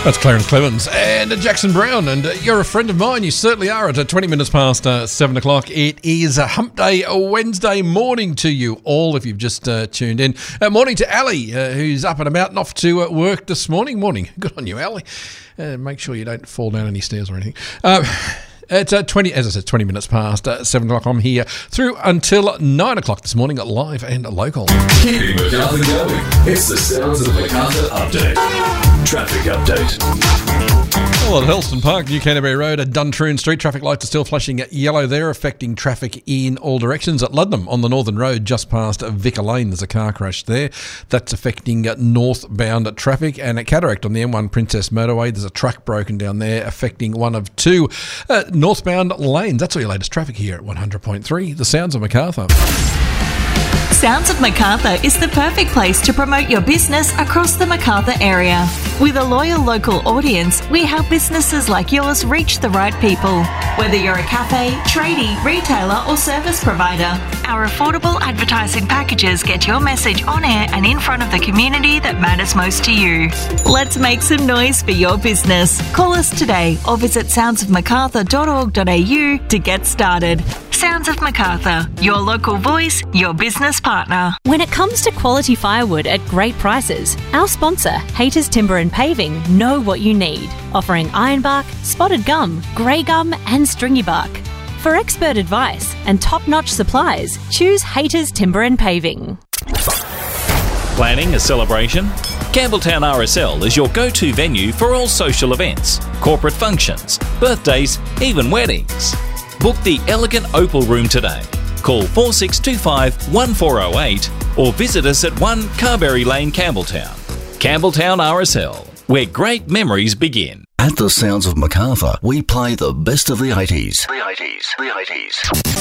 That's Clarence Clemens and Jackson Brown, and you're a friend of mine. You certainly are. At 20 minutes past 7 o'clock. It is a Hump Day, a Wednesday morning to you all if you've just tuned in. Morning to Ali, who's up and about and off to work this morning. Morning. Good on you, Ali. Make sure you don't fall down any stairs or anything. It's 20 minutes past 7 o'clock. I'm here through until 9 o'clock this morning, live and local. Keeping Macarthur going. It's the Sounds of Macarthur update. Traffic update. Well, at Helston Park, New Canterbury Road, at Duntroon Street, traffic lights are still flashing yellow there, affecting traffic in all directions. At Luddenham, on the Northern Road, just past Vicar Lane, there's a car crash there. That's affecting northbound traffic. And at Cataract, on the M1 Princess Motorway, there's a truck broken down there, affecting one of two northbound lanes. That's all your latest traffic here at 100.3, The Sounds of Macarthur. Sounds of Macarthur is the perfect place to promote your business across the Macarthur area. With a loyal local audience, we help businesses like yours reach the right people. Whether you're a cafe, tradie, retailer or service provider, our affordable advertising packages get your message on air and in front of the community that matters most to you. Let's make some noise for your business. Call us today or visit soundsofmacarthur.org.au to get started. Sounds of Macarthur, your local voice, your business partner. When it comes to quality firewood at great prices, our sponsor, Haters Timber and Paving, know what you need, offering ironbark, spotted gum, grey gum and stringy bark. For expert advice and top-notch supplies, choose Haters Timber and Paving. Planning a celebration? Campbelltown RSL is your go-to venue for all social events, corporate functions, birthdays, even weddings. Book the elegant Opal Room today. Call 4625 1408 or visit us at 1 Carberry Lane, Campbelltown. Campbelltown RSL, where great memories begin. At the Sounds of Macarthur, we play the best of the 80s. The 80s.